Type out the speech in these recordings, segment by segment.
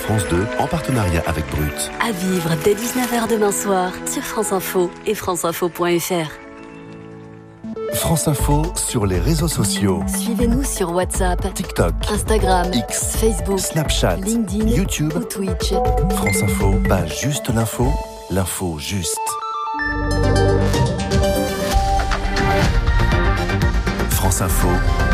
France 2 en partenariat avec Brut. À vivre dès 19h demain soir sur France Info et franceinfo.fr. France Info sur les réseaux sociaux. Suivez-nous sur WhatsApp, TikTok, Instagram, X, Facebook, Snapchat, LinkedIn, YouTube ou Twitch. France Info, pas juste l'info, l'info juste. France Info,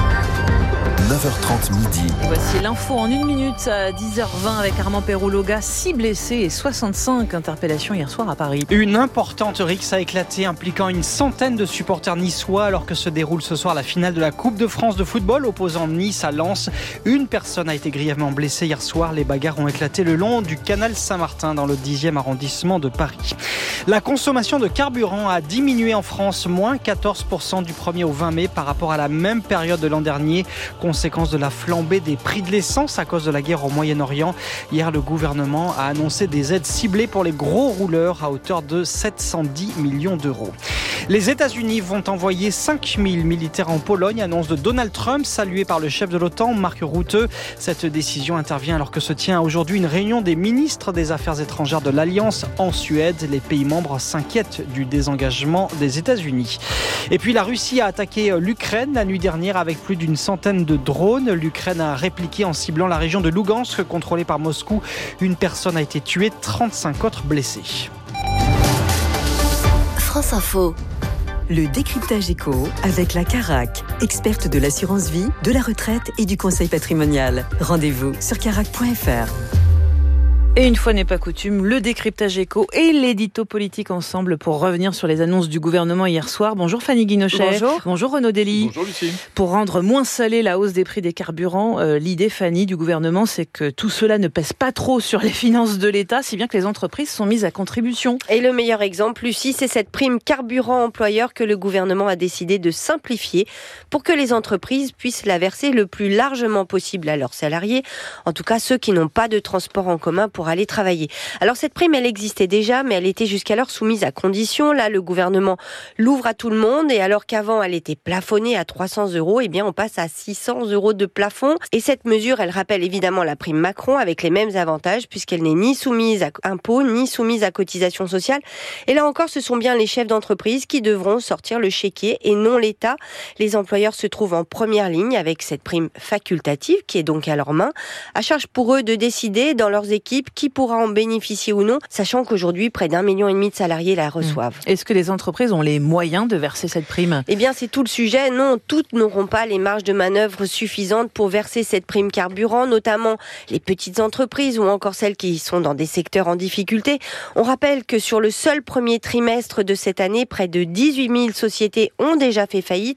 9h30 midi. Et voici l'info en 1 minute à 10h20 avec Armand Perroulloga. 6 blessés et 65 interpellations hier soir à Paris. Une importante rixe a éclaté impliquant une centaine de supporters niçois alors que se déroule ce soir la finale de la Coupe de France de football opposant Nice à Lens. Une personne a été grièvement blessée hier soir. Les bagarres ont éclaté le long du canal Saint-Martin dans le 10e arrondissement de Paris. La consommation de carburant a diminué en France, moins 14% du 1er au 20 mai par rapport à la même période de l'an dernier. Conséquence de la flambée des prix de l'essence à cause de la guerre au Moyen-Orient. Hier, le gouvernement a annoncé des aides ciblées pour les gros rouleurs à hauteur de 710 millions d'euros. Les États-Unis vont envoyer 5000 militaires en Pologne, annonce de Donald Trump, saluée par le chef de l'OTAN, Mark Rutte. Cette décision intervient alors que se tient aujourd'hui une réunion des ministres des Affaires étrangères de l'Alliance en Suède. Les pays membres s'inquiètent du désengagement des États-Unis. Et puis la Russie a attaqué l'Ukraine la nuit dernière avec plus d'une centaine de drones. L'Ukraine a répliqué en ciblant la région de Lougansk, contrôlée par Moscou. Une personne a été tuée, 35 autres blessés. France Info. Le décryptage éco avec la Carac, experte de l'assurance vie, de la retraite et du conseil patrimonial. Rendez-vous sur carac.fr. Et une fois n'est pas coutume, le décryptage éco et l'édito politique ensemble pour revenir sur les annonces du gouvernement hier soir. Bonjour Fanny Guinochet. Bonjour. Bonjour Renaud Dely. Bonjour Lucie. Pour rendre moins salée la hausse des prix des carburants, l'idée Fanny du gouvernement, c'est que tout cela ne pèse pas trop sur les finances de l'État, si bien que les entreprises sont mises à contribution. Et le meilleur exemple, Lucie, c'est cette prime carburant employeur que le gouvernement a décidé de simplifier pour que les entreprises puissent la verser le plus largement possible à leurs salariés, en tout cas ceux qui n'ont pas de transport en commun pour aller travailler. Alors cette prime, elle existait déjà, mais elle était jusqu'alors soumise à condition. Là, le gouvernement l'ouvre à tout le monde, et alors qu'avant, elle était plafonnée à 300 €, eh bien, on passe à 600 € de plafond. Et cette mesure, elle rappelle évidemment la prime Macron avec les mêmes avantages, puisqu'elle n'est ni soumise à impôts, ni soumise à cotisations sociales. Et là encore, ce sont bien les chefs d'entreprise qui devront sortir le chéquier et non l'État. Les employeurs se trouvent en première ligne avec cette prime facultative qui est donc à leurs mains. À charge pour eux de décider dans leurs équipes qui pourra en bénéficier ou non, sachant qu'aujourd'hui, près d'1,5 million de salariés la reçoivent. Est-ce que les entreprises ont les moyens de verser cette prime ? Eh bien, c'est tout le sujet. Non, toutes n'auront pas les marges de manœuvre suffisantes pour verser cette prime carburant, notamment les petites entreprises ou encore celles qui sont dans des secteurs en difficulté. On rappelle que sur le seul premier trimestre de cette année, près de 18 000 sociétés ont déjà fait faillite.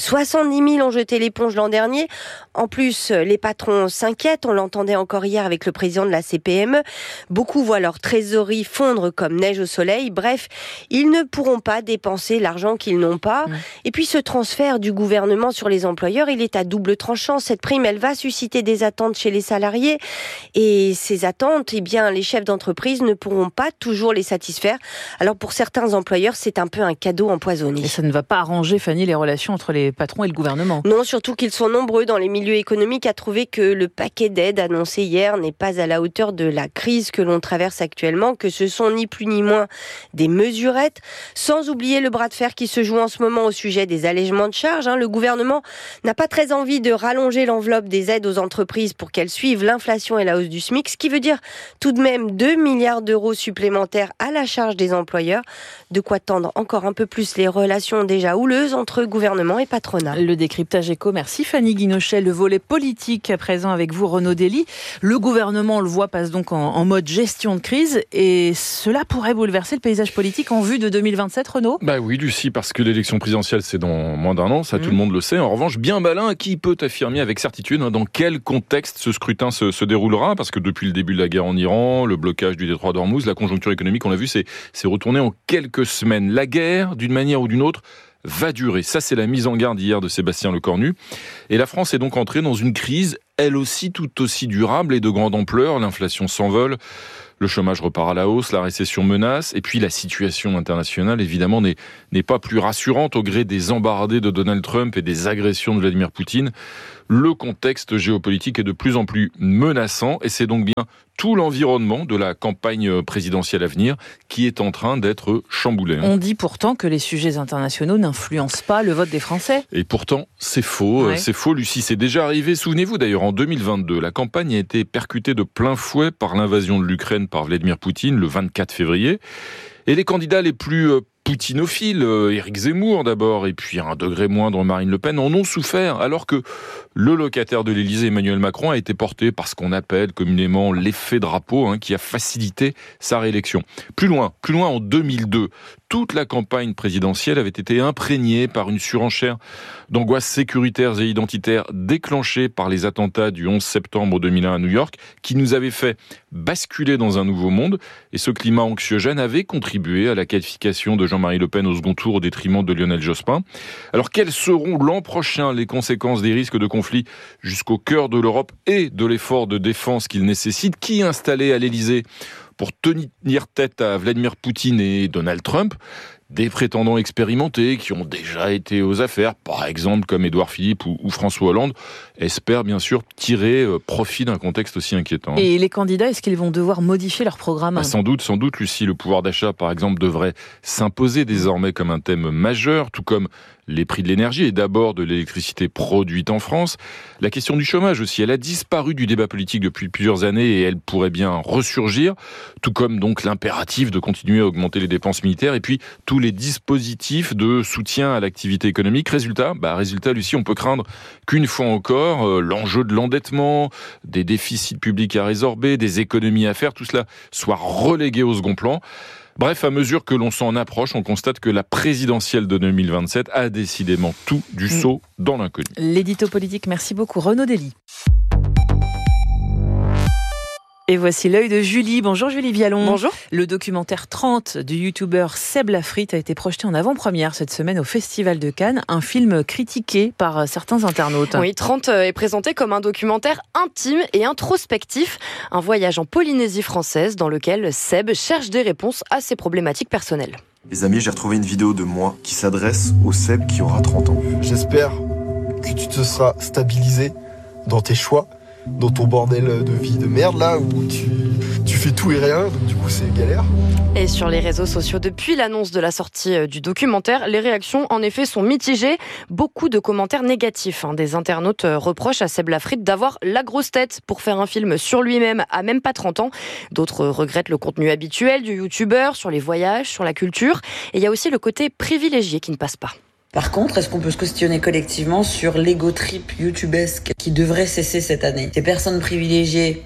70 000 ont jeté l'éponge l'an dernier. En plus, les patrons s'inquiètent. On l'entendait encore hier avec le président de la CPME. Beaucoup voient leur trésorerie fondre comme neige au soleil. Bref, ils ne pourront pas dépenser l'argent qu'ils n'ont pas. Et puis ce transfert du gouvernement sur les employeurs, il est à double tranchant. Cette prime, elle va susciter des attentes chez les salariés. Et ces attentes, eh bien, les chefs d'entreprise ne pourront pas toujours les satisfaire. Alors pour certains employeurs, c'est un peu un cadeau empoisonné. Et ça ne va pas arranger, Fanny, les relations entre les patrons et le gouvernement. Non, surtout qu'ils sont nombreux dans les milieux économiques à trouver que le paquet d'aide annoncé hier n'est pas à la hauteur de la crise que l'on traverse actuellement, que ce sont ni plus ni moins des mesurettes, sans oublier le bras de fer qui se joue en ce moment au sujet des allègements de charges. Le gouvernement n'a pas très envie de rallonger l'enveloppe des aides aux entreprises pour qu'elles suivent l'inflation et la hausse du SMIC, ce qui veut dire tout de même 2 milliards d'euros supplémentaires à la charge des employeurs, de quoi tendre encore un peu plus les relations déjà houleuses entre gouvernement et patronat. Le décryptage éco, merci Fanny Guinochet. Le volet politique à présent avec vous Renaud Dely. Le gouvernement, on le voit, passe donc en mode gestion de crise et cela pourrait bouleverser le paysage politique en vue de 2027, Renaud ? Bah oui, Lucie, parce que l'élection présidentielle, c'est dans moins d'1 an, ça tout le monde le sait. En revanche, bien malin, qui peut affirmer avec certitude dans quel contexte ce scrutin se déroulera ? Parce que depuis le début de la guerre en Iran, le blocage du détroit d'Ormuz, la conjoncture économique, on l'a vu, c'est retourné en quelques semaines. La guerre, d'une manière ou d'une autre, va durer. Ça, c'est la mise en garde hier de Sébastien Lecornu. Et la France est donc entrée dans une crise, elle aussi tout aussi durable et de grande ampleur. L'inflation s'envole. Le chômage repart à la hausse, la récession menace, et puis la situation internationale, évidemment, n'est pas plus rassurante au gré des embardées de Donald Trump et des agressions de Vladimir Poutine. Le contexte géopolitique est de plus en plus menaçant, et c'est donc bien tout l'environnement de la campagne présidentielle à venir qui est en train d'être chamboulé. On dit pourtant que les sujets internationaux n'influencent pas le vote des Français. Et pourtant, c'est faux. Ouais. C'est faux, Lucie. C'est déjà arrivé. Souvenez-vous d'ailleurs, en 2022, la campagne a été percutée de plein fouet par l'invasion de l'Ukraine par Vladimir Poutine le 24 février. Et les candidats les plus poutinophiles, Éric Zemmour d'abord, et puis à un degré moindre Marine Le Pen, en ont souffert, alors que le locataire de l'Élysée, Emmanuel Macron, a été porté par ce qu'on appelle communément l'effet drapeau, qui a facilité sa réélection. Plus loin, en 2002, toute la campagne présidentielle avait été imprégnée par une surenchère d'angoisses sécuritaires et identitaires déclenchées par les attentats du 11 septembre 2001 à New York, qui nous avaient fait basculer dans un nouveau monde. Et ce climat anxiogène avait contribué à la qualification de Jean-Marie Le Pen au second tour au détriment de Lionel Jospin. Alors quelles seront l'an prochain les conséquences des risques de conflit jusqu'au cœur de l'Europe et de l'effort de défense qu'il nécessite? Qui installé à l'Élysée pour tenir tête à Vladimir Poutine et Donald Trump? Des prétendants expérimentés qui ont déjà été aux affaires, par exemple comme Édouard Philippe ou François Hollande, espèrent bien sûr tirer profit d'un contexte aussi inquiétant. Et les candidats, est-ce qu'ils vont devoir modifier leur programme ? Sans doute, Lucie. Le pouvoir d'achat, par exemple, devrait s'imposer désormais comme un thème majeur, tout comme les prix de l'énergie et d'abord de l'électricité produite en France. La question du chômage aussi, elle a disparu du débat politique depuis plusieurs années et elle pourrait bien ressurgir, tout comme donc l'impératif de continuer à augmenter les dépenses militaires et puis tous les dispositifs de soutien à l'activité économique. Résultat, Lucie, on peut craindre qu'une fois encore, l'enjeu de l'endettement, des déficits publics à résorber, des économies à faire, tout cela soit relégué au second plan. Bref, à mesure que l'on s'en approche, on constate que la présidentielle de 2027 a décidément tout du saut dans l'inconnu. L'édito politique, merci beaucoup. Renaud Dely. Et voici l'œil de Julie. Bonjour Julie Vialon. Bonjour. Le documentaire 30 du youtubeur Seb Lafrite a été projeté en avant-première cette semaine au Festival de Cannes, un film critiqué par certains internautes. Oui, 30 est présenté comme un documentaire intime et introspectif, un voyage en Polynésie française dans lequel Seb cherche des réponses à ses problématiques personnelles. Les amis, j'ai retrouvé une vidéo de moi qui s'adresse au Seb qui aura 30 ans. J'espère que tu te seras stabilisé dans tes choix, dans ton bordel de vie de merde là où tu fais tout et rien, donc du coup c'est galère. Et sur les réseaux sociaux, depuis l'annonce de la sortie du documentaire, les réactions en effet sont mitigées. Beaucoup de commentaires négatifs. Des internautes reprochent à Seb Lafrite d'avoir la grosse tête pour faire un film sur lui-même à même pas 30 ans. D'autres regrettent le contenu habituel du youtubeur sur les voyages, sur la culture. Et il y a aussi le côté privilégié qui ne passe pas. Par contre, est-ce qu'on peut se questionner collectivement sur l'ego trip youtubesque qui devrait cesser cette année? Ces personnes privilégiées,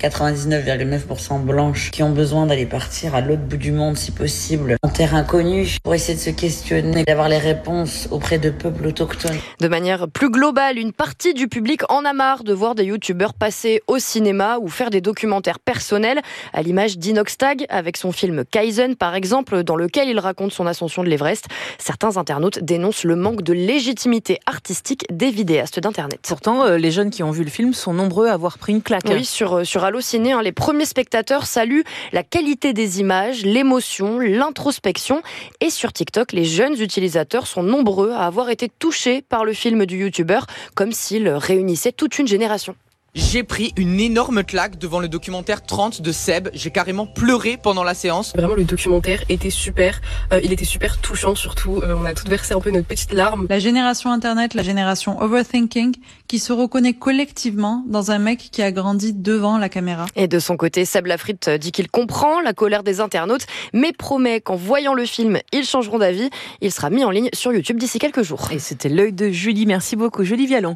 99,9% blanches, qui ont besoin d'aller partir à l'autre bout du monde si possible, en terre inconnue, pour essayer de se questionner, d'avoir les réponses auprès de peuples autochtones. De manière plus globale, une partie du public en a marre de voir des youtubeurs passer au cinéma ou faire des documentaires personnels, à l'image d'Inoxtag, avec son film Kaizen par exemple, dans lequel il raconte son ascension de l'Everest. Certains internautes dénoncent le manque de légitimité artistique des vidéastes d'Internet. Pourtant, les jeunes qui ont vu le film sont nombreux à avoir pris une claque. Oui, sur Allociné, les premiers spectateurs saluent la qualité des images, l'émotion, l'introspection. Et sur TikTok, les jeunes utilisateurs sont nombreux à avoir été touchés par le film du youtubeur, comme s'il réunissait toute une génération. J'ai pris une énorme claque devant le documentaire 30 de Seb. J'ai carrément pleuré pendant la séance. Vraiment, le documentaire était super. Il était super touchant, surtout. On a toutes versé un peu notre petite larme. La génération Internet, la génération overthinking, qui se reconnaît collectivement dans un mec qui a grandi devant la caméra. Et de son côté, Seb Lafrite dit qu'il comprend la colère des internautes, mais promet qu'en voyant le film, ils changeront d'avis. Il sera mis en ligne sur YouTube d'ici quelques jours. Et c'était l'œil de Julie. Merci beaucoup, Julie Vialon.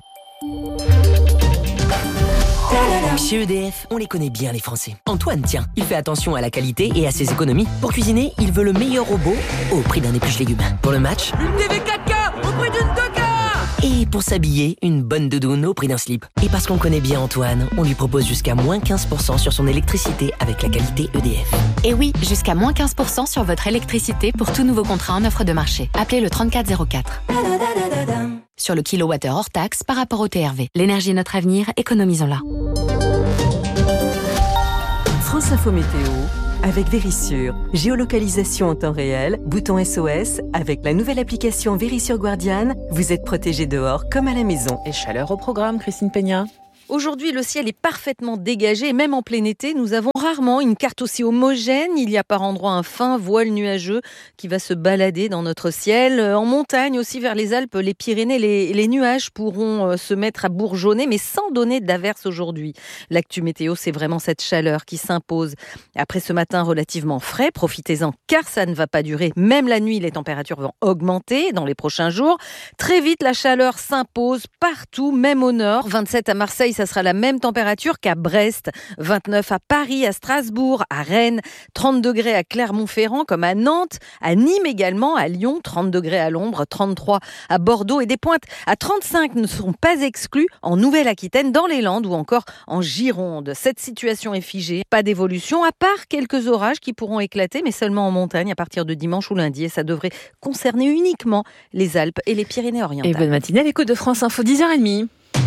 Chez EDF, on les connaît bien les Français. Antoine, tiens, il fait attention à la qualité et à ses économies. Pour cuisiner, il veut le meilleur robot au prix d'un épluche légumes. Pour le match, une TV 4K au prix d'une 2K. Et pour s'habiller, une bonne doudoune au prix d'un slip. Et parce qu'on connaît bien Antoine, on lui propose jusqu'à moins 15% sur son électricité avec la qualité EDF. Et oui, jusqu'à moins 15% sur votre électricité pour tout nouveau contrat en offre de marché. Appelez le 3404. Sur le kilowattheure hors taxe par rapport au TRV. L'énergie est notre avenir, économisons-la. France Info Météo, avec Vérissure. Géolocalisation en temps réel, bouton SOS, avec la nouvelle application Vérissure Guardian, vous êtes protégé dehors comme à la maison. Et chaleur au programme, Christine Peña. Aujourd'hui, le ciel est parfaitement dégagé et même en plein été, nous avons rarement une carte aussi homogène. Il y a par endroits un fin voile nuageux qui va se balader dans notre ciel. En montagne aussi, vers les Alpes, les Pyrénées, les nuages pourront se mettre à bourgeonner, mais sans donner d'averse aujourd'hui. L'actu météo, c'est vraiment cette chaleur qui s'impose. Après ce matin relativement frais, profitez-en car ça ne va pas durer. Même la nuit, les températures vont augmenter dans les prochains jours. Très vite, la chaleur s'impose partout, même au nord. 27 à Marseille, ça sera la même température qu'à Brest, 29 à Paris, à Strasbourg, à Rennes, 30 degrés à Clermont-Ferrand comme à Nantes, à Nîmes également, à Lyon, 30 degrés à l'ombre, 33 à Bordeaux et des pointes à 35 ne seront pas exclues en Nouvelle-Aquitaine, dans les Landes ou encore en Gironde. Cette situation est figée, pas d'évolution à part quelques orages qui pourront éclater mais seulement en montagne à partir de dimanche ou lundi et ça devrait concerner uniquement les Alpes et les Pyrénées-Orientales. Et bonne matinée à l'écoute de France Info, 10h30.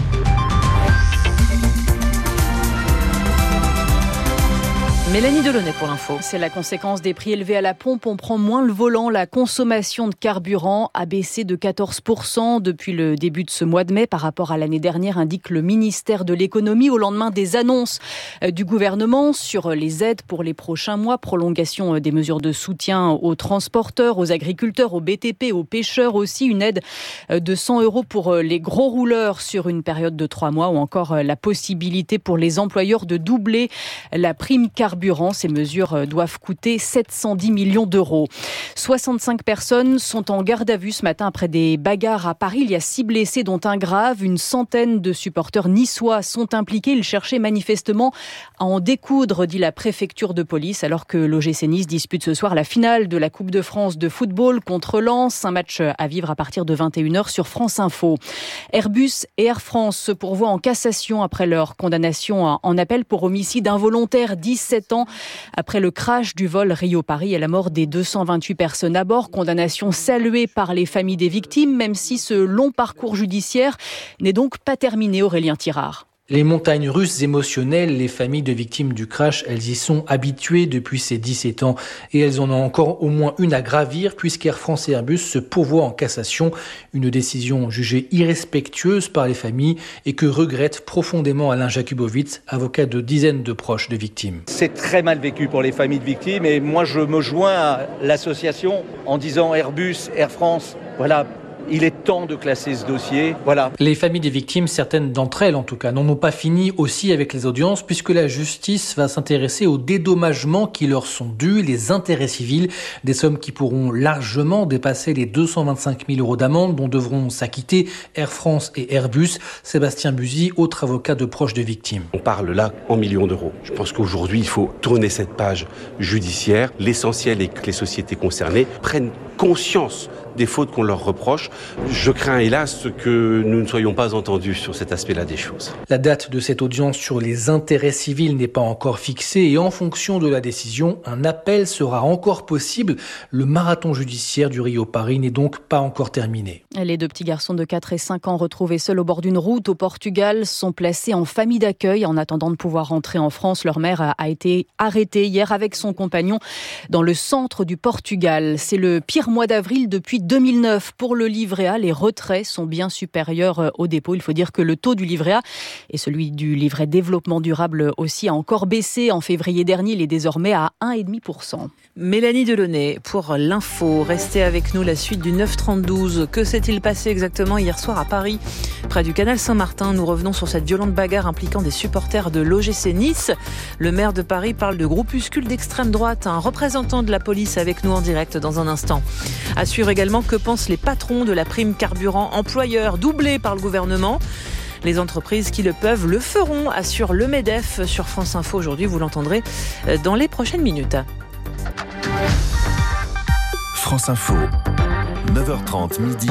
Mélanie Delaunay pour l'info. C'est la conséquence des prix élevés à la pompe. On prend moins le volant. La consommation de carburant a baissé de 14% depuis le début de ce mois de mai par rapport à l'année dernière, indique le ministère de l'économie au lendemain des annonces du gouvernement sur les aides pour les prochains mois. Prolongation des mesures de soutien aux transporteurs, aux agriculteurs, aux BTP, aux pêcheurs aussi. Une aide de 100 € pour les gros rouleurs sur une période de 3 mois ou encore la possibilité pour les employeurs de doubler la prime carburant. Ces mesures doivent coûter 710 millions d'euros. 65 personnes sont en garde à vue ce matin après des bagarres à Paris. Il y a 6 blessés dont un grave. Une centaine de supporters niçois sont impliqués. Ils cherchaient manifestement à en découdre, dit la préfecture de police, alors que l'OGC Nice dispute ce soir la finale de la Coupe de France de football contre Lens. Un match à vivre à partir de 21h sur France Info. Airbus et Air France se pourvoient en cassation après leur condamnation en appel pour homicide involontaire, 17 ans après le crash du vol Rio-Paris et la mort des 228 personnes à bord. Condamnation saluée par les familles des victimes, même si ce long parcours judiciaire n'est donc pas terminé, Aurélien Tirard. Les montagnes russes émotionnelles, les familles de victimes du crash, elles y sont habituées depuis ces 17 ans et elles en ont encore au moins une à gravir puisqu'Air France et Airbus se pourvoient en cassation. Une décision jugée irrespectueuse par les familles et que regrette profondément Alain Jakubowicz, avocat de dizaines de proches de victimes. C'est très mal vécu pour les familles de victimes et moi je me joins à l'association en disant Airbus, Air France, voilà. Il est temps de classer ce dossier. Voilà. Les familles des victimes, certaines d'entre elles en tout cas, n'en ont pas fini aussi avec les audiences puisque la justice va s'intéresser aux dédommagements qui leur sont dus, les intérêts civils, des sommes qui pourront largement dépasser les 225 000 € d'amende dont devront s'acquitter Air France et Airbus. Sébastien Buzy, autre avocat de proches de victimes. On parle là en millions d'euros. Je pense qu'aujourd'hui, il faut tourner cette page judiciaire. L'essentiel est que les sociétés concernées prennent conscience des fautes qu'on leur reproche. Je crains hélas que nous ne soyons pas entendus sur cet aspect-là des choses. La date de cette audience sur les intérêts civils n'est pas encore fixée et en fonction de la décision, un appel sera encore possible. Le marathon judiciaire du Rio-Paris n'est donc pas encore terminé. Les 2 petits garçons de 4 et 5 ans retrouvés seuls au bord d'une route au Portugal sont placés en famille d'accueil en attendant de pouvoir rentrer en France. Leur mère a été arrêtée hier avec son compagnon dans le centre du Portugal. C'est le pire mois d'avril depuis 2009. Pour le livret A, les retraits sont bien supérieurs au dépôt. Il faut dire que le taux du livret A et celui du livret développement durable aussi a encore baissé. En février dernier, il est désormais à 1,5%. Mélanie Delaunay pour l'info. Restez avec nous, la suite du 9-32. Que s'est-il passé exactement hier soir à Paris, près du canal Saint-Martin? Nous revenons sur cette violente bagarre impliquant des supporters de l'OGC Nice. Le maire de Paris parle de groupuscules d'extrême droite. Un représentant de la police avec nous en direct dans un instant. À suivre également que pensent les patrons de la prime carburant employeur doublée par le gouvernement. Les entreprises qui le peuvent le feront, assure le MEDEF sur France Info aujourd'hui. Vous l'entendrez dans les prochaines minutes. France Info, 9h30 midi.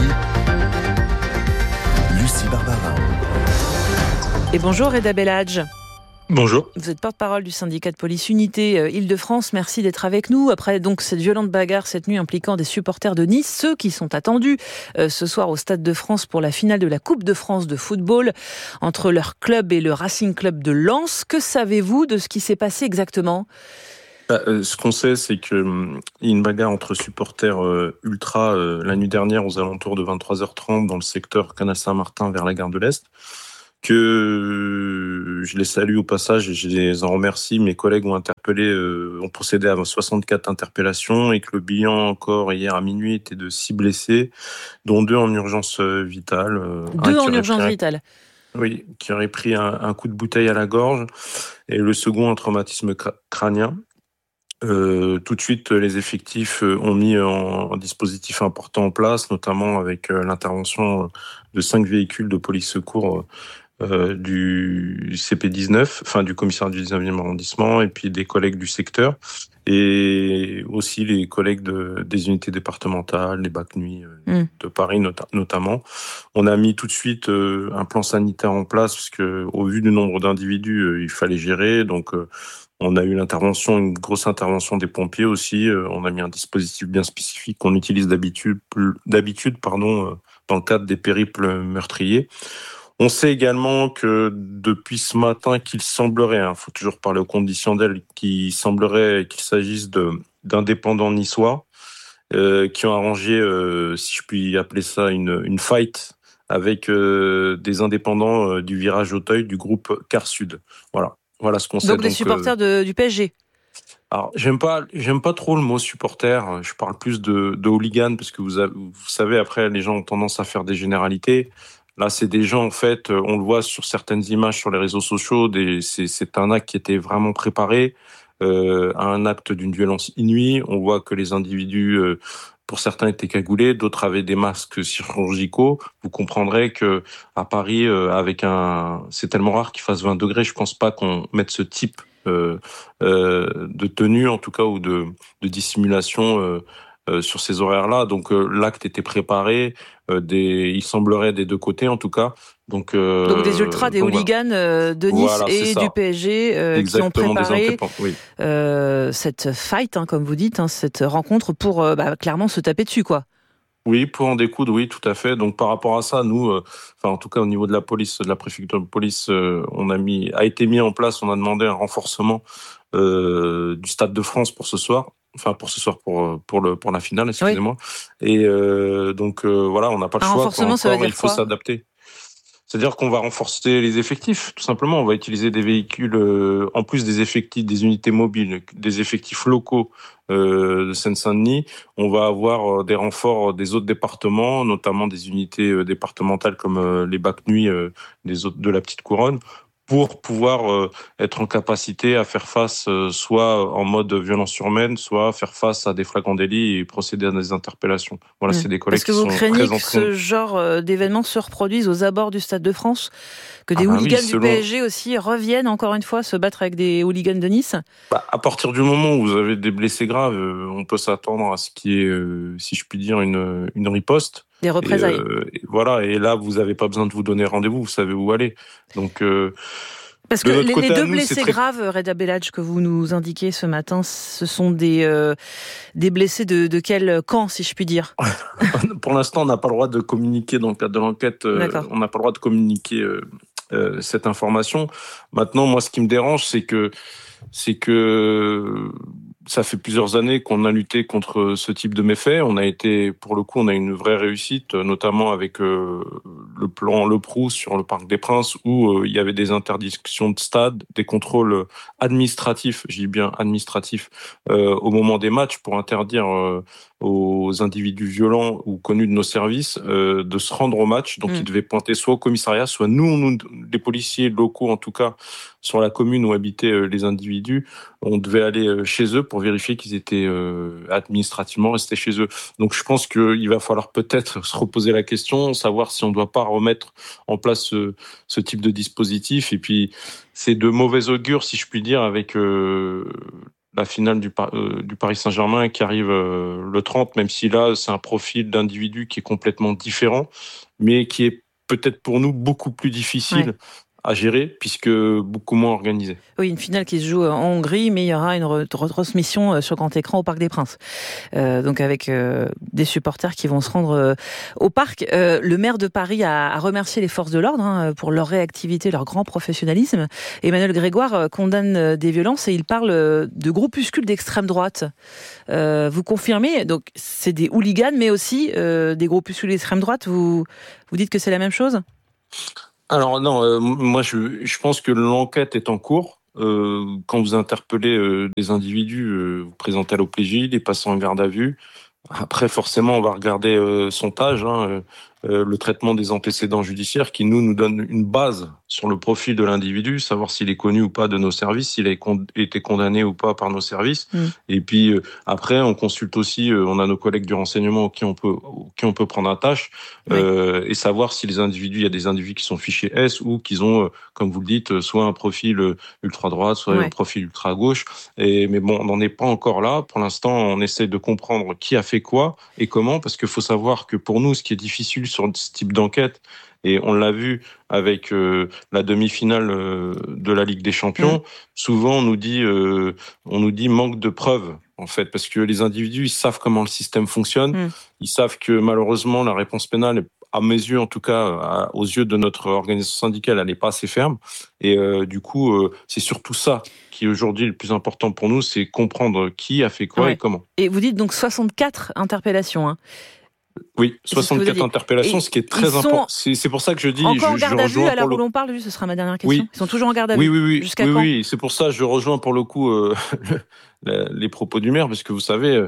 Lucie Barbara. Et bonjour Reda Belhadj. Bonjour. Vous êtes porte-parole du syndicat de police Unité Île-de-France. Merci d'être avec nous. Après donc cette violente bagarre cette nuit impliquant des supporters de Nice, ceux qui sont attendus ce soir au Stade de France pour la finale de la Coupe de France de football entre leur club et le Racing Club de Lens. Que savez-vous de ce qui s'est passé exactement ? Ce qu'on sait, c'est qu'il y a une bagarre entre supporters ultra la nuit dernière aux alentours de 23h30 dans le secteur Canal Saint-Martin vers la gare de l'Est, que je les salue au passage et je les en remercie. Mes collègues ont procédé à 64 interpellations et que le bilan encore hier à minuit était de 6 blessés, dont 2 en urgence vitale. 2 en urgence vitale. Oui, qui aurait pris un coup de bouteille à la gorge et le second un traumatisme crânien. Tout de suite, les effectifs ont mis un dispositif important en place, notamment avec l'intervention de 5 véhicules de police secours du CP19, enfin du commissariat du 19e arrondissement, et puis des collègues du secteur, et aussi les collègues des unités départementales, les BAC nuit de Paris notamment. On a mis tout de suite un plan sanitaire en place, parce que au vu du nombre d'individus, il fallait gérer, donc on a eu une grosse intervention des pompiers aussi. On a mis un dispositif bien spécifique qu'on utilise d'habitude, dans le cadre des périples meurtriers. On sait également que depuis ce matin qu'il semblerait, faut toujours parler aux conditions d'elle, qu'il semblerait qu'il s'agisse d'indépendants niçois qui ont arrangé, si je puis appeler ça, une fight avec des indépendants du virage Auteuil du groupe Car Sud. Voilà ce qu'on sait. Donc des supporters du PSG. Alors, j'aime pas trop le mot supporter. Je parle plus de hooligan parce que vous savez, après, les gens ont tendance à faire des généralités. Là, c'est des gens, en fait, on le voit sur certaines images sur les réseaux sociaux, c'est un acte qui était vraiment préparé, à un acte d'une violence inouïe. On voit que les individus, pour certains, étaient cagoulés, d'autres avaient des masques chirurgicaux. Vous comprendrez que à Paris, c'est tellement rare qu'il fasse 20 degrés, je pense pas qu'on mette ce type de tenue, en tout cas, ou de dissimulation sur ces horaires-là. Donc l'acte était préparé, il semblerait des deux côtés en tout cas. Donc des ultras, des hooligans de Nice et du PSG qui ont préparé cette fight, comme vous dites, cette rencontre pour clairement se taper dessus, quoi. Oui, pour en découdre, oui, tout à fait. Donc par rapport à ça, nous, en tout cas au niveau de la police, de la préfecture de police, a été mis en place, on a demandé un renforcement du Stade de France pour ce soir. Pour la finale, excusez-moi. Oui. Et voilà, on n'a pas le choix. Renforcement, ça veut dire il faut s'adapter. C'est-à-dire qu'on va renforcer les effectifs, tout simplement. On va utiliser des véhicules, en plus des effectifs, des unités mobiles, des effectifs locaux de Seine-Saint-Denis. On va avoir des renforts des autres départements, notamment des unités départementales comme les BAC nuit de la Petite Couronne, pour pouvoir être en capacité à faire face soit en mode violence urbaine, soit faire face à des flagrants délits et procéder à des interpellations. Voilà, c'est des collègues qui sont très entraînés. Est-ce que vous craignez que ce genre d'événements se reproduise aux abords du Stade de France ? Que des hooligans du PSG aussi reviennent encore une fois se battre avec des hooligans de Nice ? À partir du moment où vous avez des blessés graves, on peut s'attendre à ce qu'il y ait, si je puis dire, une riposte. Des représailles. Et là, vous n'avez pas besoin de vous donner rendez-vous, vous savez où aller. Donc, parce que les deux blessés graves, Reda Belhadj, que vous nous indiquez ce matin, ce sont des blessés de quel camp, si je puis dire ? Pour l'instant, on n'a pas le droit de communiquer dans le cadre de l'enquête. On n'a pas le droit de communiquer cette information. Maintenant, moi, ce qui me dérange, c'est que ça fait plusieurs années qu'on a lutté contre ce type de méfaits. On a une vraie réussite, notamment avec le plan Le Prou sur le Parc des Princes, où il y avait des interdictions de stade, des contrôles administratifs, je dis bien administratifs, au moment des matchs pour interdire aux individus violents ou connus de nos services de se rendre au match. Donc ils devaient pointer soit au commissariat, soit nous, les policiers locaux en tout cas, sur la commune où habitaient les individus, on devait aller chez eux pour vérifier qu'ils étaient administrativement restés chez eux. Donc je pense qu'il va falloir peut-être se reposer la question, savoir si on ne doit pas remettre en place ce type de dispositif. Et puis c'est de mauvais augure, si je puis dire, avec la finale du Paris Saint-Germain qui arrive le 30, même si là c'est un profil d'individu qui est complètement différent, mais qui est peut-être pour nous beaucoup plus difficile à gérer puisque beaucoup moins organisée. Oui, une finale qui se joue en Hongrie, mais il y aura une retransmission sur grand écran au Parc des Princes. Donc avec des supporters qui vont se rendre au parc. Le maire de Paris a remercié les forces de l'ordre pour leur réactivité, leur grand professionnalisme. Emmanuel Grégoire condamne des violences et il parle de groupuscules d'extrême droite. Vous confirmez, donc c'est des hooligans, mais aussi des groupuscules d'extrême droite. Vous dites que c'est la même chose ? Alors non, moi je pense que l'enquête est en cours. Quand vous interpellez des individus, vous présentez à l'OPJ, les passez en garde à vue. Après, forcément, on va regarder son âge, le traitement des antécédents judiciaires qui nous donne une base sur le profil de l'individu, savoir s'il est connu ou pas de nos services, s'il a été condamné ou pas par nos services. Et puis après, on consulte aussi, on a nos collègues du renseignement qui on peut prendre un tâche et savoir si les individus, il y a des individus qui sont fichés S ou qu'ils ont, comme vous le dites, soit un profil ultra-droite, soit un profil ultra-gauche. Mais bon, on n'en est pas encore là. Pour l'instant, on essaie de comprendre qui a fait quoi et comment, parce qu'il faut savoir que pour nous, ce qui est difficile sur ce type d'enquête, et on l'a vu avec la demi-finale de la Ligue des Champions, souvent on nous dit manque de preuves, en fait, parce que les individus, ils savent comment le système fonctionne, ils savent que malheureusement la réponse pénale, à mes yeux en tout cas, aux yeux de notre organisation syndicale, elle n'est pas assez ferme, et du coup, c'est surtout ça qui est aujourd'hui le plus important pour nous, c'est comprendre qui a fait quoi et comment. Et vous dites donc 64 interpellations, Oui, 64 interpellations, ce qui est très important. C'est pour ça que je dis... Encore en garde à vue, à l'heure où l'on parle, ce sera ma dernière question. Oui. Ils sont toujours en garde à vue. Jusqu'à quand ? Oui, c'est pour ça que je rejoins pour le coup les propos du maire, parce que vous savez,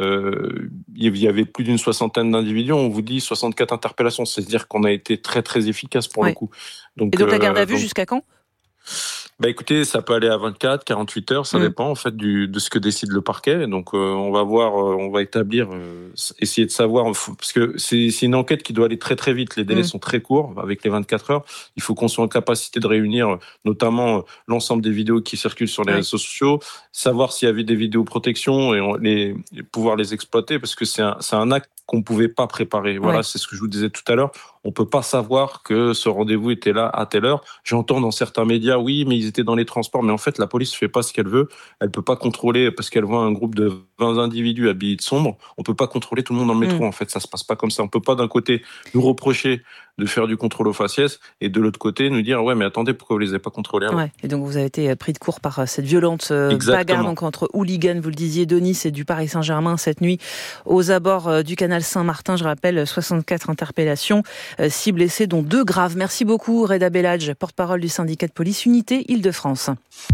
il y avait plus d'une soixantaine d'individus, on vous dit 64 interpellations, c'est-à-dire qu'on a été très très efficace pour le coup. Et donc la garde à vue jusqu'à quand ? Écoutez, ça peut aller à 24, 48 heures, ça dépend en fait de ce que décide le parquet. Donc on va voir, on va établir, essayer de savoir, parce que c'est une enquête qui doit aller très très vite. Les délais sont très courts avec les 24 heures. Il faut qu'on soit en capacité de réunir notamment l'ensemble des vidéos qui circulent sur les réseaux sociaux, savoir s'il y avait des vidéoprotections et pouvoir les exploiter, parce que c'est un acte qu'on ne pouvait pas préparer. Voilà, c'est ce que je vous disais tout à l'heure. On ne peut pas savoir que ce rendez-vous était là à telle heure. J'entends dans certains médias, oui, mais ils étaient dans les transports. Mais en fait, la police ne fait pas ce qu'elle veut. Elle ne peut pas contrôler, parce qu'elle voit un groupe de 20 individus habillés de sombre. On ne peut pas contrôler tout le monde dans le métro. En fait, ça ne se passe pas comme ça. On ne peut pas d'un côté nous reprocher de faire du contrôle au faciès et de l'autre côté nous dire ouais mais attendez, pourquoi vous les avez pas contrôlés avant ? Et donc vous avez été pris de court par cette violente bagarre donc entre hooligans, vous le disiez, de Nice et du Paris Saint-Germain cette nuit aux abords du canal Saint-Martin. Je rappelle 64 interpellations, 6 blessés dont 2 graves. Merci beaucoup Reda Belhadj, porte-parole du syndicat de police Unité Île-de-France.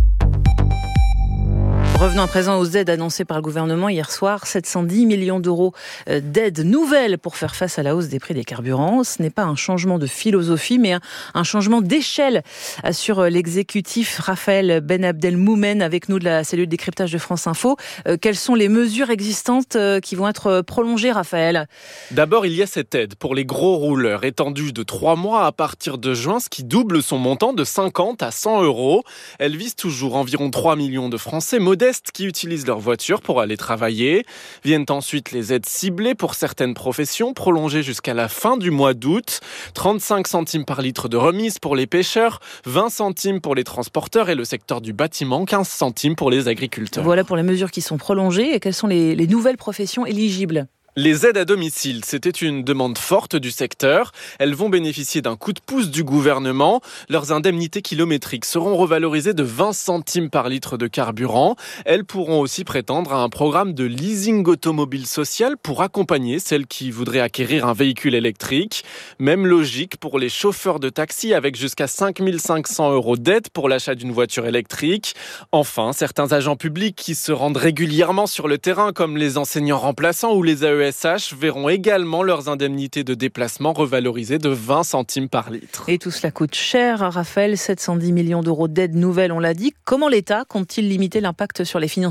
Revenons à présent aux aides annoncées par le gouvernement hier soir. 710 millions d'euros d'aides nouvelles pour faire face à la hausse des prix des carburants. Ce n'est pas un changement de philosophie, mais un changement d'échelle, assure l'exécutif. Raphaël Ben Abdelmoumen, avec nous de la cellule décryptage de France Info. Quelles sont les mesures existantes qui vont être prolongées, Raphaël ? D'abord, il y a cette aide pour les gros rouleurs, étendue de 3 mois à partir de juin, ce qui double son montant de 50 à 100 euros. Elle vise toujours environ 3 millions de Français modestes qui utilisent leur voiture pour aller travailler. Viennent ensuite les aides ciblées pour certaines professions, prolongées jusqu'à la fin du mois d'août. 35 centimes par litre de remise pour les pêcheurs, 20 centimes pour les transporteurs et le secteur du bâtiment, 15 centimes pour les agriculteurs. Voilà pour les mesures qui sont prolongées. Et quelles sont les nouvelles professions éligibles ? Les aides à domicile, c'était une demande forte du secteur. Elles vont bénéficier d'un coup de pouce du gouvernement. Leurs indemnités kilométriques seront revalorisées de 20 centimes par litre de carburant. Elles pourront aussi prétendre à un programme de leasing automobile social pour accompagner celles qui voudraient acquérir un véhicule électrique. Même logique pour les chauffeurs de taxi avec jusqu'à 5 500 euros d'aide pour l'achat d'une voiture électrique. Enfin, certains agents publics qui se rendent régulièrement sur le terrain, comme les enseignants remplaçants ou les AESH, verront également leurs indemnités de déplacement revalorisées de 20 centimes par litre. Et tout cela coûte cher, Raphaël, 710 millions d'euros d'aides nouvelles, on l'a dit. Comment l'État compte-t-il limiter l'impact sur les finances publiques ?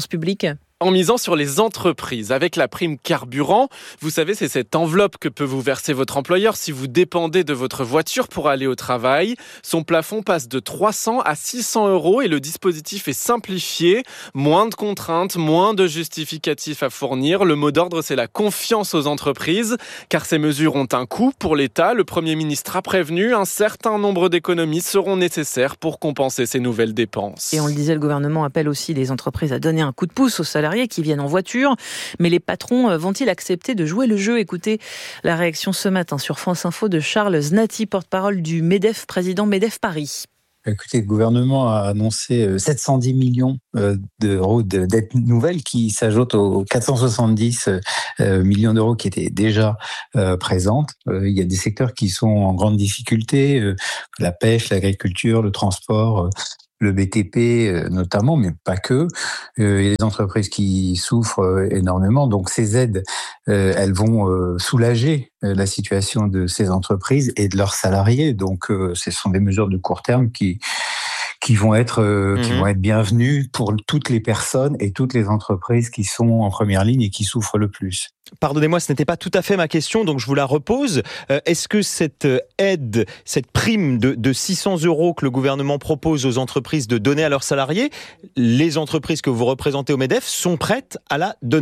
En misant sur les entreprises, avec la prime carburant, vous savez, c'est cette enveloppe que peut vous verser votre employeur si vous dépendez de votre voiture pour aller au travail. Son plafond passe de 300 à 600 € et le dispositif est simplifié. Moins de contraintes, moins de justificatifs à fournir. Le mot d'ordre, c'est la confiance aux entreprises, car ces mesures ont un coût pour l'État. Le Premier ministre a prévenu, un certain nombre d'économies seront nécessaires pour compenser ces nouvelles dépenses. Et on le disait, le gouvernement appelle aussi les entreprises à donner un coup de pouce aux salariés qui viennent en voiture. Mais les patrons vont-ils accepter de jouer le jeu ? Écoutez la réaction ce matin sur France Info de Charles Znati, porte-parole du MEDEF, président MEDEF Paris. Écoutez, le gouvernement a annoncé 710 millions d'euros de dettes nouvelles qui s'ajoutent aux 470 millions d'euros qui étaient déjà présentes. Il y a des secteurs qui sont en grande difficulté, la pêche, l'agriculture, le transport, le BTP notamment, mais pas que. Il y a des entreprises qui souffrent énormément. Donc ces aides, elles vont soulager la situation de ces entreprises et de leurs salariés. Donc ce sont des mesures de court terme qui vont être bienvenues pour toutes les personnes et toutes les entreprises qui sont en première ligne et qui souffrent le plus. Pardonnez-moi, ce n'était pas tout à fait ma question, donc je vous la repose. Est-ce que cette aide, cette prime de 600 € que le gouvernement propose aux entreprises de donner à leurs salariés, les entreprises que vous représentez au MEDEF sont prêtes à la donner ?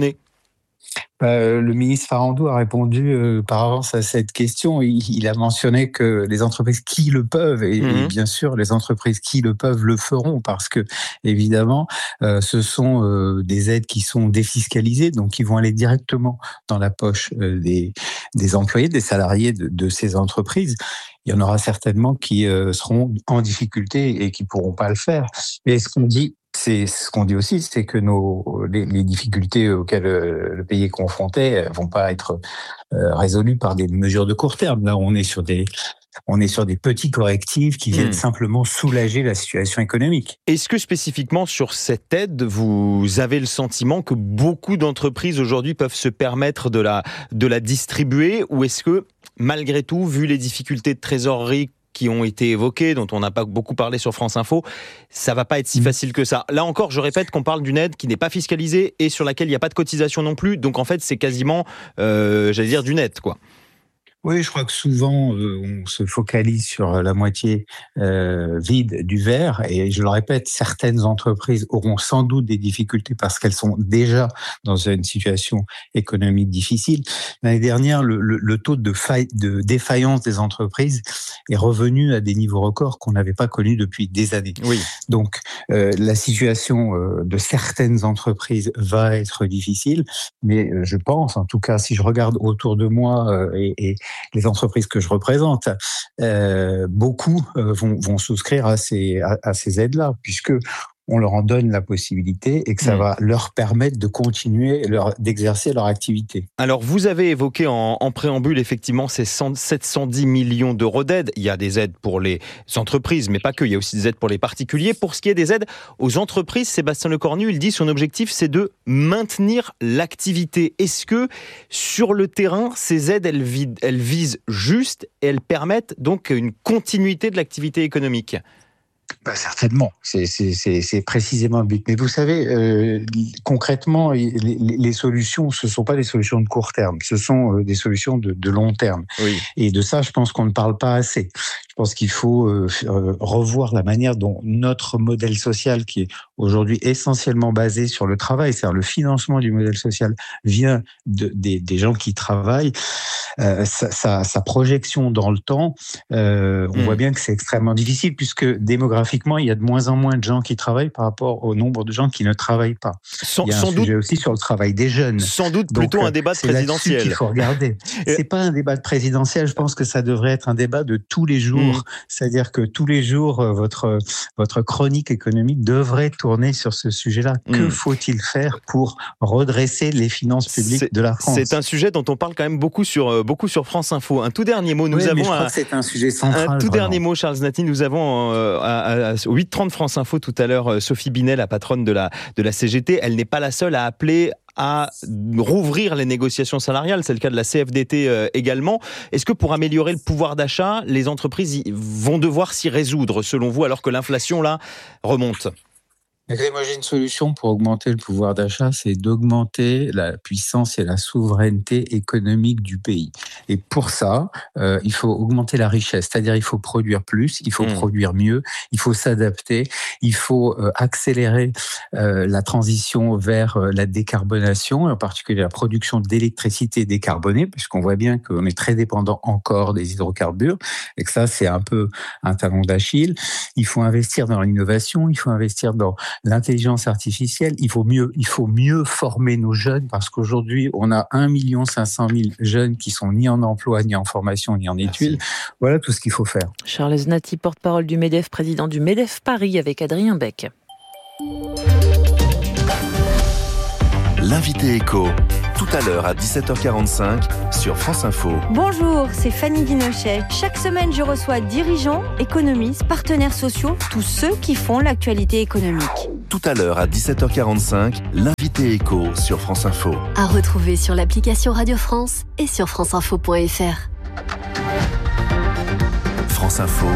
Le ministre Farandou a répondu par avance à cette question. Il a mentionné que les entreprises qui le peuvent, et bien sûr les entreprises qui le peuvent le feront, parce que évidemment ce sont des aides qui sont défiscalisées, donc qui vont aller directement dans la poche des employés, des salariés de ces entreprises. Il y en aura certainement qui seront en difficulté et qui pourront pas le faire. Mais ce qu'on dit aussi, c'est que les difficultés auxquelles le pays est confronté vont pas être résolues par des mesures de court terme. Là, on est sur des petits correctifs qui viennent simplement soulager la situation économique. Est-ce que spécifiquement sur cette aide, vous avez le sentiment que beaucoup d'entreprises aujourd'hui peuvent se permettre de la distribuer, ou est-ce que malgré tout, vu les difficultés de trésorerie qui ont été évoquées, dont on n'a pas beaucoup parlé sur France Info, ça va pas être si facile que ça. Là encore, je répète qu'on parle d'une aide qui n'est pas fiscalisée et sur laquelle il n'y a pas de cotisation non plus. Donc en fait, c'est quasiment, du net, quoi. Oui, je crois que souvent, on se focalise sur la moitié vide du verre. Et je le répète, certaines entreprises auront sans doute des difficultés parce qu'elles sont déjà dans une situation économique difficile. L'année dernière, le taux de défaillance des entreprises est revenu à des niveaux records qu'on n'avait pas connus depuis des années. Oui. Donc, la situation de certaines entreprises va être difficile. Mais je pense, en tout cas, si je regarde autour de moi et les entreprises que je représente, beaucoup vont souscrire à ces aides-là, puisque on leur en donne la possibilité et que ça va leur permettre de continuer d'exercer leur activité. Alors, vous avez évoqué en préambule, effectivement, ces 710 millions d'euros d'aides. Il y a des aides pour les entreprises, mais pas que. Il y a aussi des aides pour les particuliers. Pour ce qui est des aides aux entreprises, Sébastien Lecornu, il dit son objectif, c'est de maintenir l'activité. Est-ce que, sur le terrain, ces aides, elles visent juste et elles permettent donc une continuité de l'activité économique ? Certainement, c'est précisément le but. Mais vous savez, concrètement, les solutions, ce ne sont pas des solutions de court terme, ce sont des solutions de long terme. Oui. Et de ça, je pense qu'on ne parle pas assez. Je pense qu'il faut revoir la manière dont notre modèle social, qui est aujourd'hui essentiellement basé sur le travail, c'est-à-dire le financement du modèle social vient des gens qui travaillent, sa projection dans le temps, on voit bien que c'est extrêmement difficile puisque démographiquement, il y a de moins en moins de gens qui travaillent par rapport au nombre de gens qui ne travaillent pas. Il y a un sujet aussi sur le travail des jeunes. Sans doute plutôt un débat présidentiel. C'est là-dessus qu'il faut regarder. C'est pas un débat de présidentiel, je pense que ça devrait être un débat de tous les jours. C'est-à-dire que tous les jours, votre chronique économique devrait tourner sur ce sujet-là. Que faut-il faire pour redresser les finances publiques de la France ? C'est un sujet dont on parle quand même beaucoup sur France Info. Un tout dernier mot, je crois que c'est un sujet central. Un tout dernier mot, Charles Znati, nous avons au 8h30 France Info tout à l'heure Sophie Binet, la patronne de la CGT. Elle n'est pas la seule à appeler à rouvrir les négociations salariales, c'est le cas de la CFDT également. Est-ce que pour améliorer le pouvoir d'achat, les entreprises vont devoir s'y résoudre, selon vous, alors que l'inflation, là, remonte ? Moi, j'ai une solution pour augmenter le pouvoir d'achat, c'est d'augmenter la puissance et la souveraineté économique du pays. Et pour ça, il faut augmenter la richesse, c'est-à-dire il faut produire plus, il faut produire mieux, il faut s'adapter, il faut accélérer la transition vers la décarbonation, en particulier la production d'électricité décarbonée, puisqu'on voit bien qu'on est très dépendant encore des hydrocarbures, et que ça, c'est un peu un talon d'Achille. Il faut investir dans l'innovation, il faut investir dans l'intelligence artificielle, il faut mieux former nos jeunes parce qu'aujourd'hui, on a 1 500 000 jeunes qui sont ni en emploi, ni en formation, ni en études. Voilà tout ce qu'il faut faire. Charles Znati, porte-parole du MEDEF, président du MEDEF Paris avec Adrien Beck. L'invité éco, tout à l'heure à 17h45 sur France Info. Bonjour, c'est Fanny Guinochet. Chaque semaine, je reçois dirigeants, économistes, partenaires sociaux, tous ceux qui font l'actualité économique. Tout à l'heure à 17h45, l'invité éco sur France Info. À retrouver sur l'application Radio France et sur franceinfo.fr. France Info.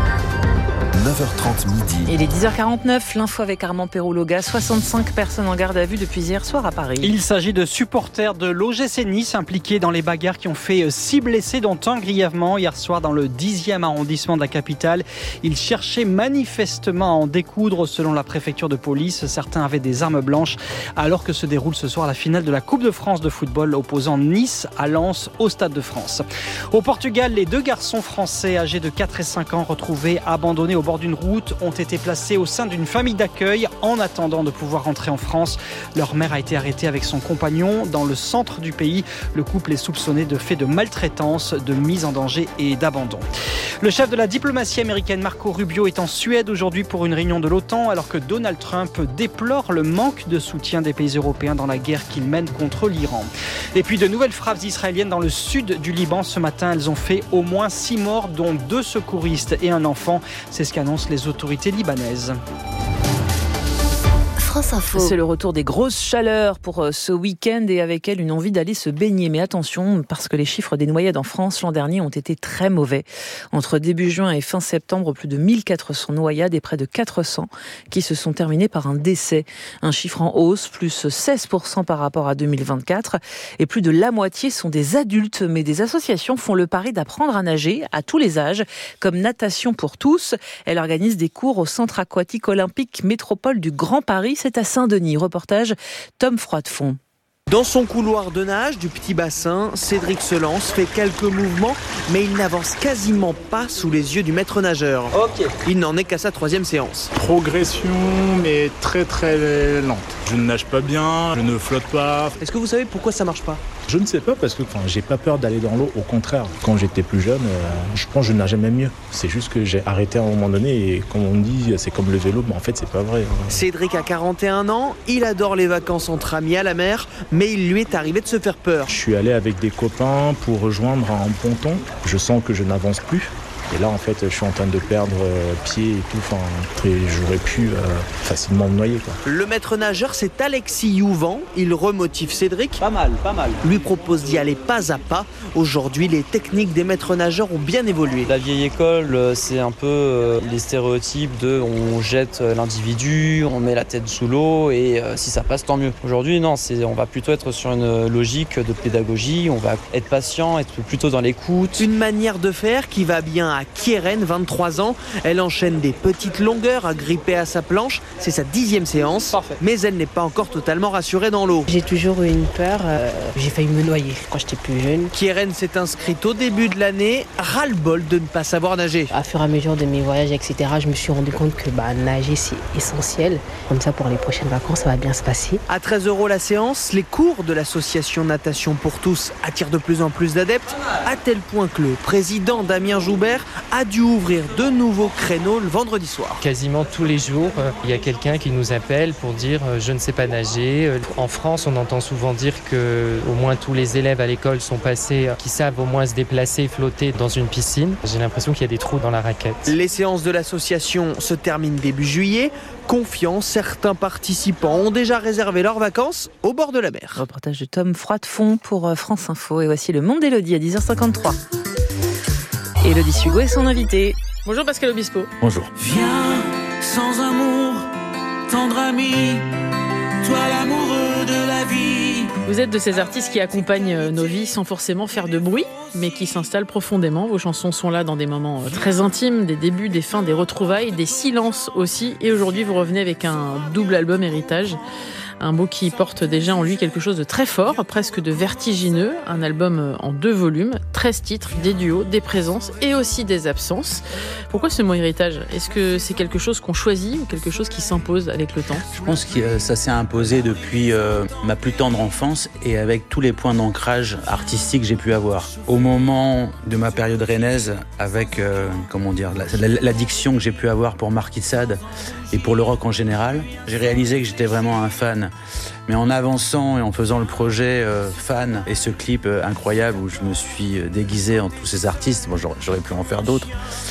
9h30 midi. Il est 10h49, l'info avec Armand Perroulloga. 65 personnes en garde à vue depuis hier soir à Paris. Il s'agit de supporters de l'OGC Nice impliqués dans les bagarres qui ont fait 6 blessés, dont un grièvement hier soir dans le 10e arrondissement de la capitale. Ils cherchaient manifestement à en découdre selon la préfecture de police. Certains avaient des armes blanches alors que se déroule ce soir la finale de la Coupe de France de football opposant Nice à Lens au Stade de France. Au Portugal, les 2 garçons français âgés de 4 et 5 ans retrouvés abandonnés au bord d'une route ont été placés au sein d'une famille d'accueil en attendant de pouvoir rentrer en France. Leur mère a été arrêtée avec son compagnon dans le centre du pays. Le couple est soupçonné de faits de maltraitance, de mise en danger et d'abandon. Le chef de la diplomatie américaine Marco Rubio est en Suède aujourd'hui pour une réunion de l'OTAN alors que Donald Trump déplore le manque de soutien des pays européens dans la guerre qu'ils mènent contre l'Iran. Et puis de nouvelles frappes israéliennes dans le sud du Liban ce matin. Elles ont fait au moins 6 morts dont 2 secouristes et un enfant. C'est ce qu'annoncent les autorités libanaises. France Info. C'est le retour des grosses chaleurs pour ce week-end et avec elle une envie d'aller se baigner. Mais attention, parce que les chiffres des noyades en France l'an dernier ont été très mauvais. Entre début juin et fin septembre, plus de 1400 noyades et près de 400 qui se sont terminées par un décès. Un chiffre en hausse, plus 16% par rapport à 2024. Et plus de la moitié sont des adultes. Mais des associations font le pari d'apprendre à nager à tous les âges, comme Natation pour tous. Elle organise des cours au Centre aquatique olympique Métropole du Grand Paris. C'est à Saint-Denis. Reportage Tom Froidefond. Dans son couloir de nage du petit bassin, Cédric se lance, fait quelques mouvements, mais il n'avance quasiment pas sous les yeux du maître nageur. Il n'en est qu'à sa 3e séance. Progression, mais très très lente. Je ne nage pas bien, je ne flotte pas. Est-ce que vous savez pourquoi ça marche pas ? Je ne sais pas parce que j'ai pas peur d'aller dans l'eau. Au contraire, quand j'étais plus jeune, je pense que je nageais même mieux. C'est juste que j'ai arrêté à un moment donné et comme on dit, c'est comme le vélo, mais en fait c'est pas vrai. Cédric a 41 ans, il adore les vacances entre amis à la mer, mais il lui est arrivé de se faire peur. Je suis allé avec des copains pour rejoindre un ponton. Je sens que je n'avance plus. Et là, en fait, je suis en train de perdre pied et tout. Et j'aurais pu facilement me noyer, quoi. Le maître nageur, c'est Alexis Youvan. Il remotive Cédric. Pas mal. Lui propose d'y aller pas à pas. Aujourd'hui, les techniques des maîtres nageurs ont bien évolué. La vieille école, c'est un peu les stéréotypes de on jette l'individu, on met la tête sous l'eau et si ça passe, tant mieux. Aujourd'hui, non, on va plutôt être sur une logique de pédagogie. On va être patient, être plutôt dans l'écoute. Une manière de faire qui va bien à Kieran, 23 ans. Elle enchaîne des petites longueurs à gripper à sa planche. C'est sa 10e séance. Parfait. Mais elle n'est pas encore totalement rassurée dans l'eau. J'ai toujours eu une peur. J'ai failli me noyer quand j'étais plus jeune. Kieran s'est inscrite au début de l'année. Ras-le-bol de ne pas savoir nager. À fur et à mesure de mes voyages, etc., je me suis rendu compte que nager, c'est essentiel. Comme ça, pour les prochaines vacances, ça va bien se passer. À 13 € la séance, les cours de l'association Natation pour tous attirent de plus en plus d'adeptes, à tel point que le président Damien Joubert a dû ouvrir de nouveaux créneaux le vendredi soir. Quasiment tous les jours, il y a quelqu'un qui nous appelle pour dire « je ne sais pas nager ». En France, on entend souvent dire que au moins tous les élèves à l'école sont passés, qui savent au moins se déplacer et flotter dans une piscine. J'ai l'impression qu'il y a des trous dans la raquette. Les séances de l'association se terminent début juillet. Confiants, certains participants ont déjà réservé leurs vacances au bord de la mer. Reportage de Tom Froidefond pour France Info. Et voici le Monde d'Élodie à 10h53. Élodie Sugo est son invité. Bonjour Pascal Obispo. Bonjour. Viens sans amour, tendresse. promis, toi l'amoureux de la vie. Vous êtes de ces artistes qui accompagnent nos vies sans forcément faire de bruit, mais qui s'installent profondément. Vos chansons sont là dans des moments très intimes, des débuts, des fins, des retrouvailles, des silences aussi. Et aujourd'hui, vous revenez avec un double album Héritage. Un mot qui porte déjà en lui quelque chose de très fort, presque de vertigineux. Un album en 2 volumes, 13 titres, des duos, des présences et aussi des absences. Pourquoi ce mot héritage ? Est-ce que c'est quelque chose qu'on choisit ou quelque chose qui s'impose avec le temps ? Je pense que ça s'est imposé depuis ma plus tendre enfance et avec tous les points d'ancrage artistique que j'ai pu avoir. Au moment de ma période rennaise, avec l'addiction que j'ai pu avoir pour Marquis de Sade et pour le rock en général, j'ai réalisé que j'étais vraiment un fan. Mais en avançant et en faisant le projet Fan et ce clip incroyable où je me suis déguisé en tous ces artistes, j'aurais pu en faire d'autres,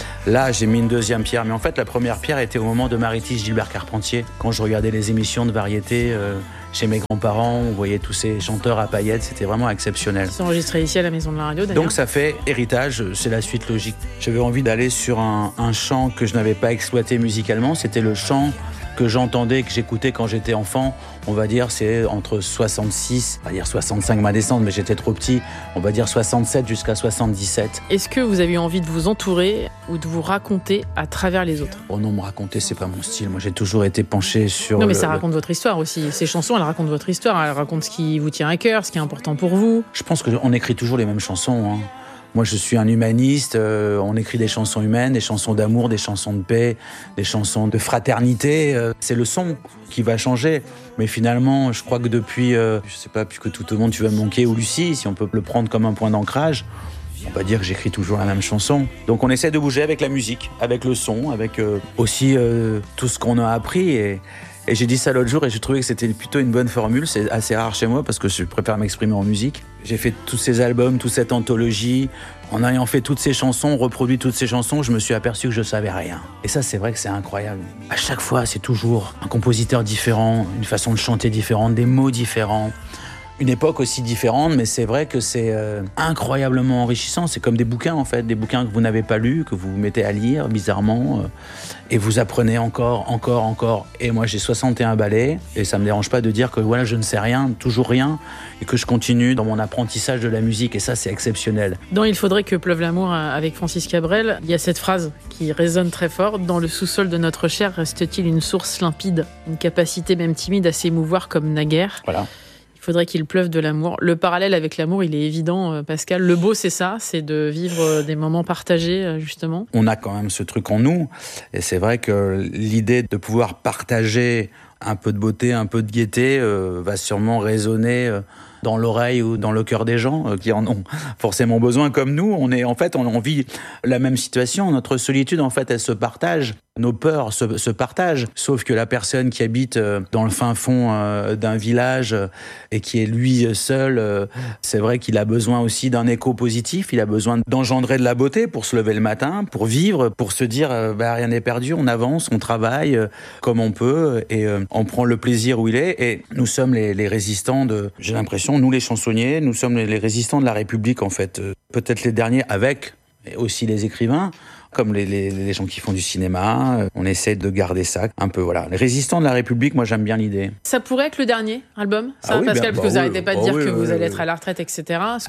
là j'ai mis une deuxième pierre. Mais en fait la première pierre était au moment de Maritis Gilbert Carpentier, quand je regardais les émissions de variété chez mes grands-parents, on voyait tous ces chanteurs à paillettes, c'était vraiment exceptionnel. C'est enregistré ici à la Maison de la Radio d'ailleurs. Donc ça fait Héritage, c'est la suite logique. J'avais envie d'aller sur un chant que je n'avais pas exploité musicalement, c'était le chant que j'entendais, que j'écoutais quand j'étais enfant. On va dire c'est entre 66, on va dire 65 ma descente, mais j'étais trop petit, on va dire 67 jusqu'à 77. Est-ce que vous avez eu envie de vous entourer ou de vous raconter à travers les autres ? Oh non, me raconter, c'est pas mon style. Moi, j'ai toujours été penché sur... Non, mais ça raconte votre histoire aussi. Ces chansons, elles racontent votre histoire. Elles racontent ce qui vous tient à cœur, ce qui est important pour vous. Je pense qu'on écrit toujours les mêmes chansons, hein. Moi, je suis un humaniste, on écrit des chansons humaines, des chansons d'amour, des chansons de paix, des chansons de fraternité. C'est le son qui va changer. Mais finalement, je crois que depuis, je sais pas, plus que tout au monde, tu vas me manquer, ou Lucie, si on peut le prendre comme un point d'ancrage, on va dire que j'écris toujours la même chanson. Donc on essaie de bouger avec la musique, avec le son, avec aussi tout ce qu'on a appris. Et j'ai dit ça l'autre jour et j'ai trouvé que c'était plutôt une bonne formule. C'est assez rare chez moi parce que je préfère m'exprimer en musique. J'ai fait tous ces albums, toute cette anthologie. En ayant fait toutes ces chansons, reproduit toutes ces chansons, je me suis aperçu que je savais rien. Et ça, c'est vrai que c'est incroyable. À chaque fois, c'est toujours un compositeur différent, une façon de chanter différente, des mots différents. Une époque aussi différente, mais c'est vrai que c'est incroyablement enrichissant. C'est comme des bouquins, en fait, des bouquins que vous n'avez pas lus, que vous vous mettez à lire, bizarrement, et vous apprenez encore. Et moi, j'ai 61 ballets, et ça me dérange pas de dire que voilà, je ne sais rien, toujours rien, et que je continue dans mon apprentissage de la musique, et ça, c'est exceptionnel. Dans Il faudrait que pleuve l'amour avec Francis Cabrel, il y a cette phrase qui résonne très fort. Dans le sous-sol de notre chair reste-t-il une source limpide, une capacité même timide à s'émouvoir comme naguère. Voilà. Il faudrait qu'il pleuve de l'amour. Le parallèle avec l'amour, il est évident, Pascal. Le beau, c'est ça, c'est de vivre des moments partagés, justement. On a quand même ce truc en nous. Et c'est vrai que l'idée de pouvoir partager un peu de beauté, un peu de gaieté, va sûrement résonner dans l'oreille ou dans le cœur des gens qui en ont forcément besoin comme nous. On vit la même situation. Notre solitude, en fait, elle se partage. Nos peurs se partagent. Sauf que la personne qui habite dans le fin fond d'un village et qui est lui seul, c'est vrai qu'il a besoin aussi d'un écho positif. Il a besoin d'engendrer de la beauté pour se lever le matin, pour vivre, pour se dire rien n'est perdu, on avance, on travaille comme on peut et on prend le plaisir où il est. Et nous sommes les résistants j'ai l'impression, nous les chansonniers, nous sommes les résistants de la République en fait. Peut-être les derniers avec aussi les écrivains, comme les gens qui font du cinéma. On essaie de garder ça un peu, voilà. Les résistants de la République, moi j'aime bien l'idée. Ça pourrait être le dernier album, ça, Pascal, parce que vous n'arrêtez pas de dire que vous allez être à la retraite, etc.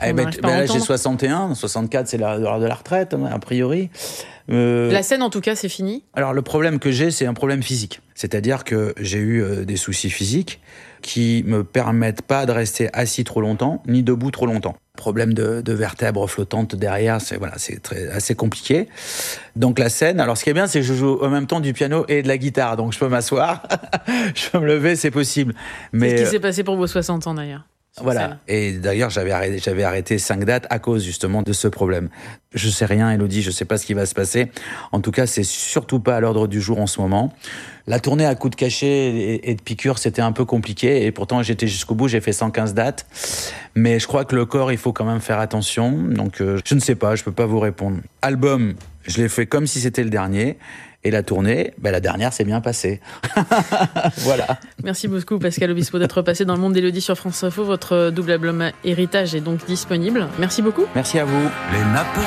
Là, j'ai 61, 64 c'est l'heure de la retraite, a priori. La scène, en tout cas, c'est fini. Alors, le problème que j'ai, c'est un problème physique. C'est-à-dire que j'ai eu des soucis physiques qui me permettent pas de rester assis trop longtemps, ni debout trop longtemps. Problème de vertèbres flottantes derrière, c'est assez compliqué. Donc la scène, alors ce qui est bien, c'est que je joue en même temps du piano et de la guitare, donc je peux m'asseoir, je peux me lever, c'est possible. Mais c'est ce qui s'est passé pour vos 60 ans d'ailleurs. Voilà. Et d'ailleurs, j'avais arrêté 5 dates à cause justement de ce problème. Je sais rien, Élodie, je sais pas ce qui va se passer. En tout cas, c'est surtout pas à l'ordre du jour en ce moment. La tournée à coups de cachet et de piqûres, c'était un peu compliqué. Et pourtant, j'étais jusqu'au bout, j'ai fait 115 dates. Mais je crois que le corps, il faut quand même faire attention. Donc, je ne sais pas, je peux pas vous répondre. Album, je l'ai fait comme si c'était le dernier. Et la tournée, la dernière s'est bien passée. Voilà. Merci beaucoup Pascal Obispo d'être passé dans le monde d'Élodie sur France Info. Votre double album Héritage est donc disponible. Merci beaucoup. Merci à vous. Les nappes